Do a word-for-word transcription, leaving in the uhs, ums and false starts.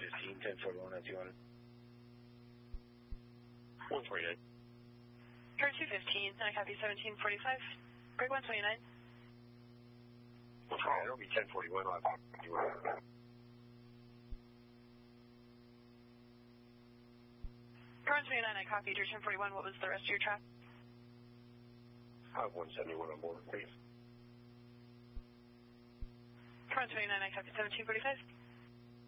fifteen, ten forty-one at two hundred. one twenty-nine. Current two fifteen, I copy seventeen forty-five. Break one twenty-nine. one twenty-nine, it'll be ten forty-one. I'll have fifty-one. Current twenty-nine, I copied your ten forty-one. What was the rest of your track? I have one seventy-one on board, please. Current twenty-nine, I copy seventeen forty-five.